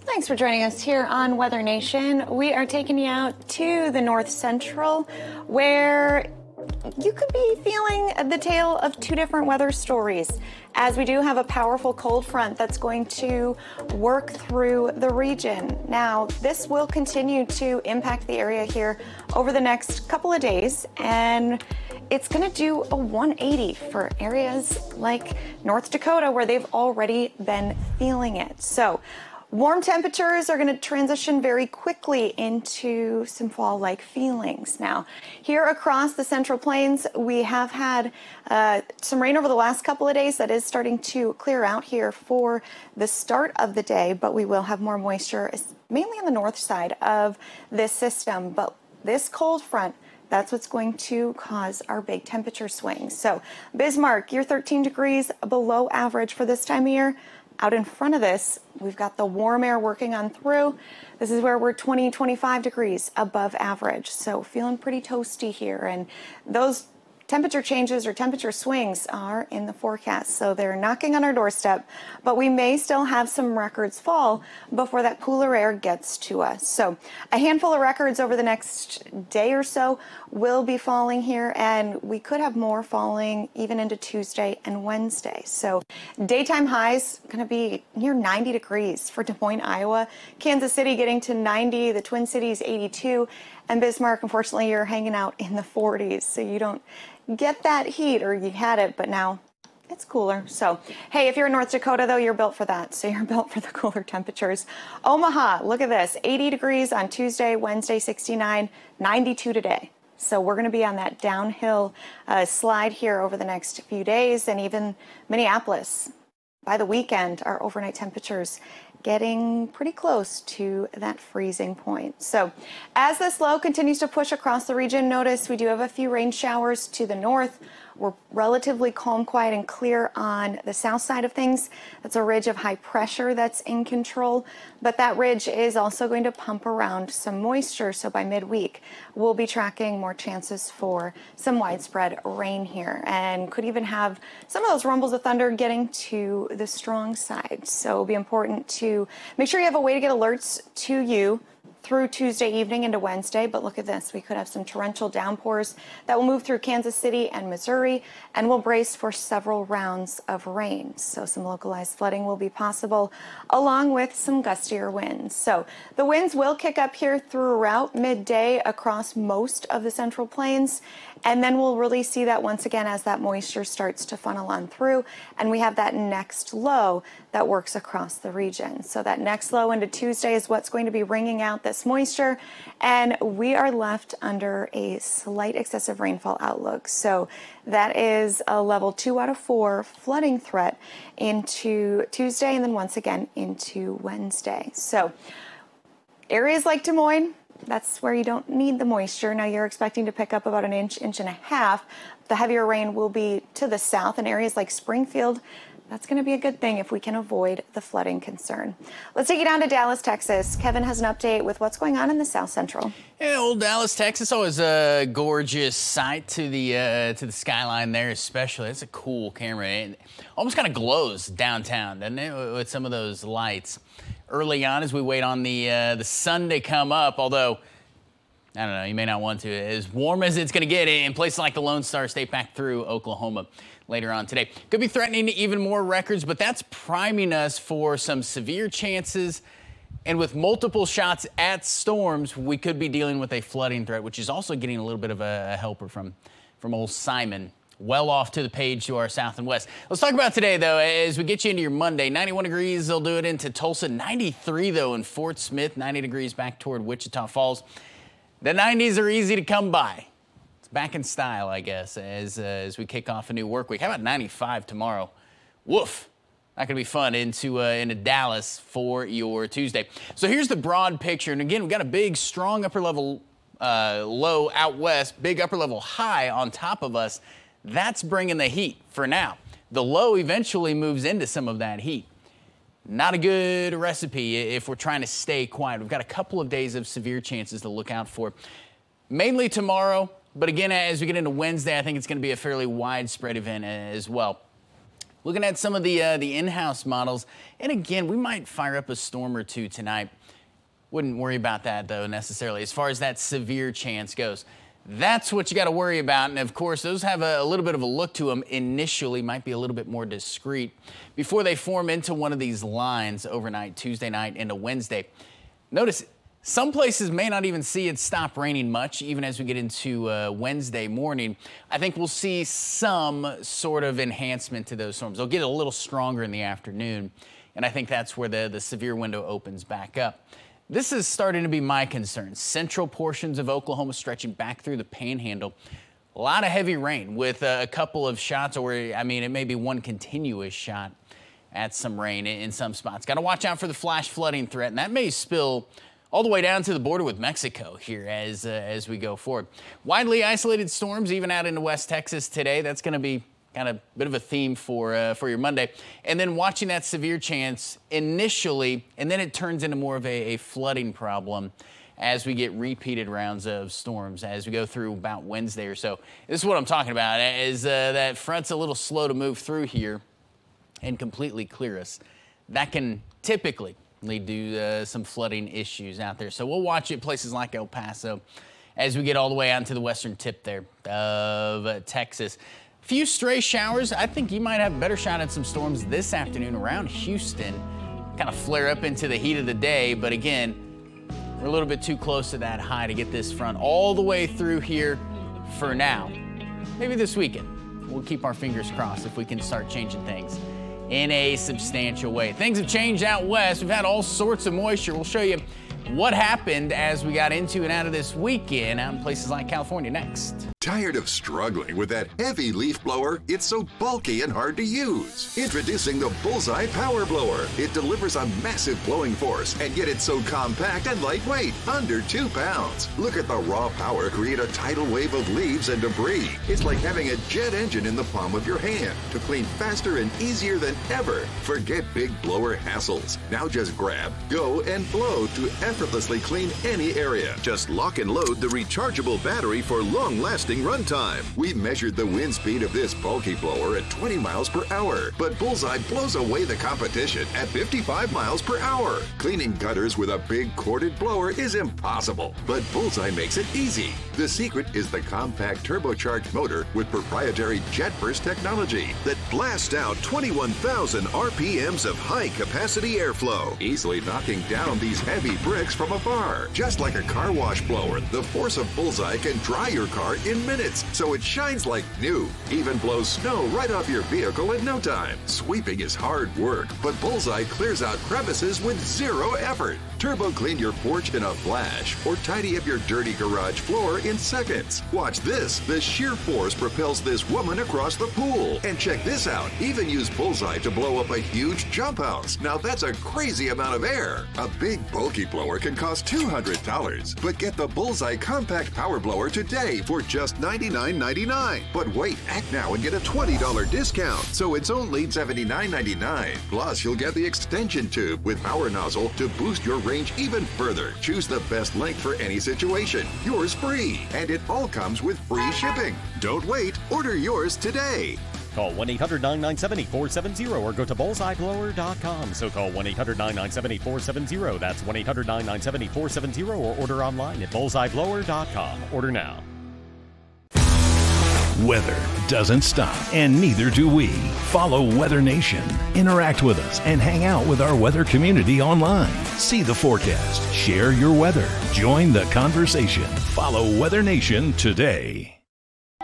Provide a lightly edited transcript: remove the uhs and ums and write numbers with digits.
Thanks for joining us here on Weather Nation. We are taking you out to the North Central, where you could be feeling the tale of two different weather stories, as we do have a powerful cold front that's going to work through the region. Now, this will continue to impact the area here over the next couple of days, and it's going to do a 180 for areas like North Dakota, where they've already been feeling it. So warm temperatures are going to transition very quickly into some fall-like feelings. Now, here across the Central Plains, we have had some rain over the last couple of days. That is starting to clear out here for the start of the day, but we will have more moisture, mainly on the north side of this system. But this cold front, that's what's going to cause our big temperature swings. So Bismarck, you're 13 degrees below average for this time of year. Out in front of this, we've got the warm air working on through. This is where we're 20, 25 degrees above average. So feeling pretty toasty here. And those temperature changes or temperature swings are in the forecast. So they're knocking on our doorstep, but we may still have some records fall before that cooler air gets to us. So a handful of records over the next day or so will be falling here, and we could have more falling even into Tuesday and Wednesday. So daytime highs going to be near 90 degrees for Des Moines, Iowa. Kansas City getting to 90, the Twin Cities 82, and Bismarck, unfortunately, you're hanging out in the 40s. So you don't get that heat, or you had it, but now it's cooler. So, hey, if you're in North Dakota, though, you're built for that. So you're built for the cooler temperatures. Omaha, look at this, 80 degrees on Tuesday, Wednesday, 69, 92 today. So we're going to be on that downhill slide here over the next few days. And even Minneapolis, by the weekend, our overnight temperatures getting pretty close to that freezing point. So as this low continues to push across the region, notice we do have a few rain showers to the north. We're relatively calm, quiet, and clear on the south side of things. That's a ridge of high pressure that's in control, but that ridge is also going to pump around some moisture. So by midweek, we'll be tracking more chances for some widespread rain here, and could even have some of those rumbles of thunder getting to the strong side. So it'll be important to make sure you have a way to get alerts to you through Tuesday evening into Wednesday. But look at this, we could have some torrential downpours that will move through Kansas City and Missouri, and we'll brace for several rounds of rain. So some localized flooding will be possible, along with some gustier winds. So the winds will kick up here throughout midday across most of the Central Plains, and then we'll really see that once again as that moisture starts to funnel on through, and we have that next low that works across the region. So that next low into Tuesday is what's going to be bringing out this moisture, and we are left under a slight excessive rainfall outlook. So that is a level 2 out of 4 flooding threat into Tuesday, and then once again into Wednesday. So areas like Des Moines, that's where you don't need the moisture. Now you're expecting to pick up about an inch, inch and a half. The heavier rain will be to the south in areas like Springfield. That's going to be a good thing if we can avoid the flooding concern. Let's take you down to Dallas, Texas. Kevin has an update with what's going on in the South Central. Yeah, old Dallas, Texas, always a gorgeous sight to the skyline there, especially. It's a cool camera. It almost kind of glows downtown, doesn't it, with some of those lights. Early on, as we wait on the sun to come up, although I don't know, you may not want to. As warm as it's going to get in places like the Lone Star State back through Oklahoma later on today. Could be threatening even more records, but that's priming us for some severe chances. And with multiple shots at storms, we could be dealing with a flooding threat, which is also getting a little bit of a helper from old Simon. Well off to the page to our south and west. Let's talk about today, though, as we get you into your Monday. 91 degrees, they'll do it into Tulsa. 93, though, in Fort Smith. 90 degrees back toward Wichita Falls. The 90s are easy to come by. It's back in style, I guess, as we kick off a new work week. How about 95 tomorrow? Woof. That could be fun into Dallas for your Tuesday. So here's the broad picture. And again, we've got a big, strong upper level low out west, big upper level high on top of us. That's bringing the heat for now. The low eventually moves into some of that heat. Not a good recipe if we're trying to stay quiet. We've got a couple of days of severe chances to look out for. Mainly tomorrow, but again, as we get into Wednesday, I think it's going to be a fairly widespread event as well. Looking at some of the in-house models, and again, we might fire up a storm or two tonight. Wouldn't worry about that, though, necessarily. As far as that severe chance goes, that's what you got to worry about. And, of course, those have a little bit of a look to them initially, might be a little bit more discreet before they form into one of these lines overnight, Tuesday night into Wednesday. Notice some places may not even see it stop raining much, even as we get into Wednesday morning. I think we'll see some sort of enhancement to those storms. They'll get a little stronger in the afternoon, and I think that's where the severe window opens back up. This is starting to be my concern. Central portions of Oklahoma stretching back through the Panhandle. A lot of heavy rain with a couple of shots, or I mean, it may be one continuous shot at some rain in some spots. Got to watch out for the flash flooding threat, and that may spill all the way down to the border with Mexico here as we go forward. Widely isolated storms even out into West Texas today. That's going to be kind of a bit of a theme for your Monday. And then watching that severe chance initially, and then it turns into more of a flooding problem as we get repeated rounds of storms as we go through about Wednesday or so. This is what I'm talking about, is that front's a little slow to move through here and completely clear us. That can typically lead to some flooding issues out there. So we'll watch it places like El Paso as we get all the way out to the western tip there of Texas. Few stray showers. I think you might have a better shot at some storms this afternoon around Houston. Kind of flare up into the heat of the day, but again, we're a little bit too close to that high to get this front all the way through here for now. Maybe this weekend. We'll keep our fingers crossed if we can start changing things in a substantial way. Things have changed out west. We've had all sorts of moisture. We'll show you what happened as we got into and out of this weekend out in places like California next. Tired of struggling with that heavy leaf blower? It's so bulky and hard to use. Introducing the Bullseye Power Blower. It delivers a massive blowing force, and yet it's so compact and lightweight, under 2 pounds. Look at the raw power create a tidal wave of leaves and debris. It's like having a jet engine in the palm of your hand to clean faster and easier than ever. Forget big blower hassles. Now just grab, go, and blow to effortlessly clean any area. Just lock and load the rechargeable battery for long-lasting runtime. We measured the wind speed of this bulky blower at 20 miles per hour, but Bullseye blows away the competition at 55 miles per hour. Cleaning gutters with a big corded blower is impossible, but Bullseye makes it easy. The secret is the compact turbocharged motor with proprietary jet burst technology that blasts out 21,000 RPMs of high-capacity airflow, easily knocking down these heavy bricks from afar. Just like a car wash blower, the force of Bullseye can dry your car in minutes, so it shines like new. Even blows snow right off your vehicle in no time. Sweeping is hard work, but Bullseye clears out crevices with zero effort. Turbo clean your porch in a flash, or tidy up your dirty garage floor in seconds. Watch this. The sheer force propels this woman across the pool. And check this out. Even use Bullseye to blow up a huge jump house. Now that's a crazy amount of air. A big bulky blower can cost $200, but get the Bullseye Compact Power Blower today for just $99.99. But wait, act now and get a $20 discount. So it's only $79.99. Plus, you'll get the extension tube with power nozzle to boost your range even further. Choose the best length for any situation. Yours free. And it all comes with free shipping. Don't wait. Order yours today. Call 1-800-997-8470 or go to bullseyeblower.com. So call 1-800-997-8470. That's 1-800-997-8470 or order online at bullseyeblower.com. Order now. Weather doesn't stop, and neither do we. Follow Weather Nation. Interact with us and hang out with our weather community online. See the forecast. Share your weather. Join the conversation. Follow Weather Nation today.